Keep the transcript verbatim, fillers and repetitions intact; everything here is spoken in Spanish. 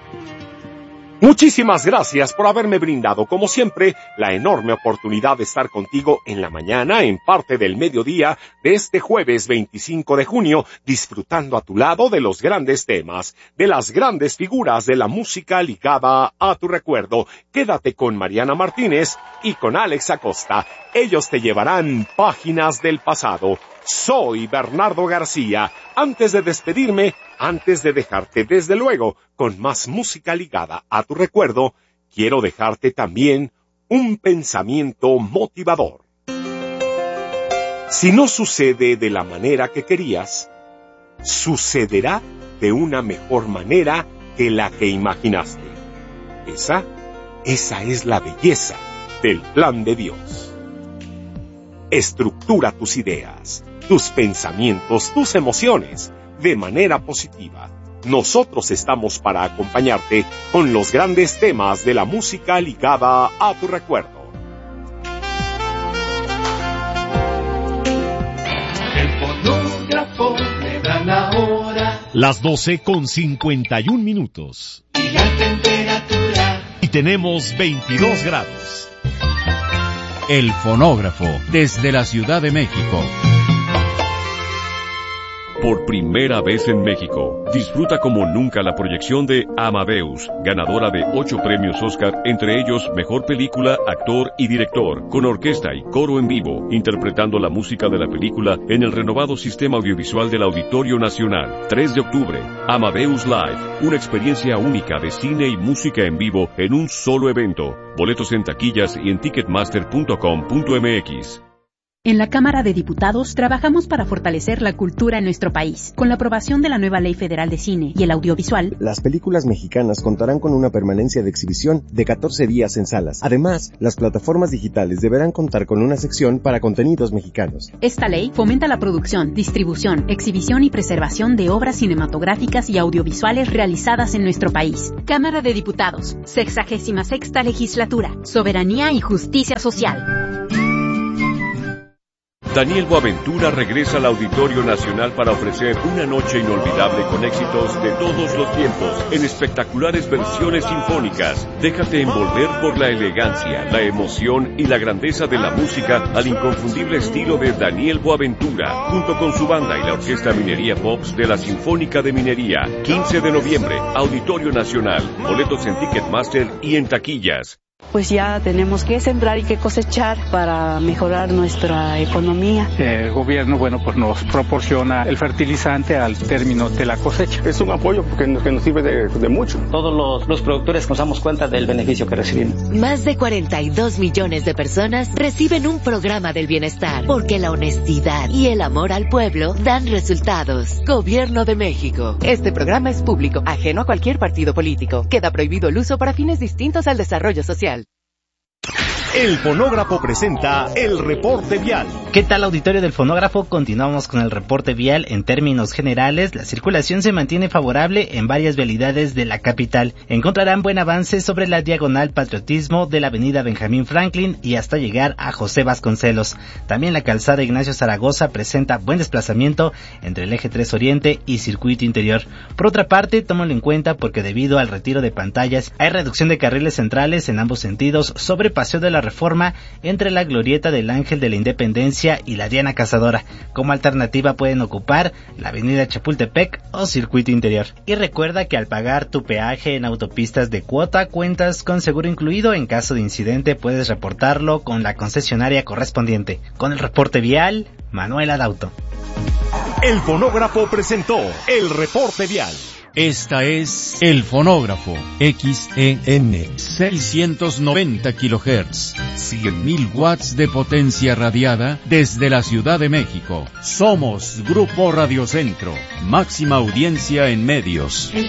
Muchísimas gracias por haberme brindado, como siempre, la enorme oportunidad de estar contigo en la mañana, en parte del mediodía de este jueves veinticinco de junio, disfrutando a tu lado de los grandes temas, de las grandes figuras de la música ligada a tu recuerdo. Quédate con Mariana Martínez y con Alex Acosta. Ellos te llevarán páginas del pasado. Soy Bernardo García. Antes de despedirme, antes de dejarte desde luego con más música ligada a tu recuerdo, quiero dejarte también un pensamiento motivador. Si no sucede de la manera que querías, sucederá de una mejor manera que la que imaginaste. Esa, esa es la belleza del plan de Dios. Estructura tus ideas, tus pensamientos, tus emociones de manera positiva. Nosotros estamos para acompañarte con los grandes temas de la música ligada a tu recuerdo. El fonógrafo me da la hora. Las doce con cincuenta y un minutos. Y la temperatura. Y tenemos veintidós grados. El fonógrafo, desde la Ciudad de México. Por primera vez en México, disfruta como nunca la proyección de Amadeus, ganadora de ocho premios Oscar, entre ellos Mejor Película, Actor y Director, con orquesta y coro en vivo, interpretando la música de la película en el renovado sistema audiovisual del Auditorio Nacional. tres de octubre, Amadeus Live, una experiencia única de cine y música en vivo en un solo evento. Boletos en taquillas y en ticketmaster punto com punto m x. En la Cámara de Diputados trabajamos para fortalecer la cultura en nuestro país. Con la aprobación de la nueva Ley Federal de Cine y el Audiovisual, las películas mexicanas contarán con una permanencia de exhibición de catorce días en salas. Además, las plataformas digitales deberán contar con una sección para contenidos mexicanos. Esta ley fomenta la producción, distribución, exhibición y preservación de obras cinematográficas y audiovisuales realizadas en nuestro país. Cámara de Diputados, sexagésima sexta legislatura, soberanía y justicia social. Daniel Boaventura regresa al Auditorio Nacional para ofrecer una noche inolvidable con éxitos de todos los tiempos en espectaculares versiones sinfónicas. Déjate envolver por la elegancia, la emoción y la grandeza de la música al inconfundible estilo de Daniel Boaventura, junto con su banda y la Orquesta Minería Pops de la Sinfónica de Minería. quince de noviembre, Auditorio Nacional. Boletos en Ticketmaster y en taquillas. Pues ya tenemos que sembrar y que cosechar para mejorar nuestra economía. El gobierno, bueno, pues nos proporciona el fertilizante al término de la cosecha. Es un apoyo porque nos, que nos sirve de, de mucho. Todos los, los productores nos damos cuenta del beneficio que recibimos. Más de cuarenta y dos millones de personas reciben un programa del bienestar, porque la honestidad y el amor al pueblo dan resultados. Gobierno de México. Este programa es público, ajeno a cualquier partido político. Queda prohibido el uso para fines distintos al desarrollo social. El Fonógrafo presenta el reporte vial. ¿Qué tal, auditorio del Fonógrafo? Continuamos con el reporte vial. En términos generales, la circulación se mantiene favorable en varias vialidades de la capital. Encontrarán buen avance sobre la diagonal Patriotismo de la avenida Benjamín Franklin y hasta llegar a José Vasconcelos. También la calzada Ignacio Zaragoza presenta buen desplazamiento entre el eje tres Oriente y Circuito Interior. Por otra parte, tómalo en cuenta porque debido al retiro de pantallas hay reducción de carriles centrales en ambos sentidos sobre Paseo de la Reforma entre la Glorieta del Ángel de la Independencia y la Diana Cazadora. Como alternativa pueden ocupar la avenida Chapultepec o Circuito Interior. Y recuerda que al pagar tu peaje en autopistas de cuota cuentas con seguro incluido. En caso de incidente puedes reportarlo con la concesionaria correspondiente. Con el reporte vial, Manuel Adauto. El Fonógrafo presentó el reporte vial. Esta es El Fonógrafo, X E N, seiscientos noventa kilohertz, cien mil watts de potencia radiada desde la Ciudad de México. Somos Grupo Radio Centro, máxima audiencia en medios. El